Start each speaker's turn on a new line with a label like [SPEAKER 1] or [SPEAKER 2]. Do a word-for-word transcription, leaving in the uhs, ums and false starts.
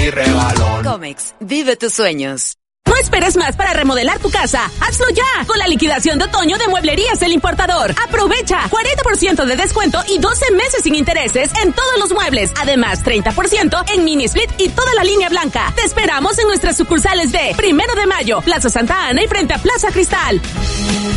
[SPEAKER 1] y regalón.
[SPEAKER 2] Comex, vive tus sueños.
[SPEAKER 3] No esperes más para remodelar tu casa. ¡Hazlo ya! Con la liquidación de otoño de Mueblerías El Importador. Aprovecha cuarenta por ciento de descuento y doce meses sin intereses en todos los muebles. Además, treinta por ciento en mini split y toda la línea blanca. Te esperamos en nuestras sucursales de Primero de Mayo, Plaza Santa Ana y frente a Plaza Cristal.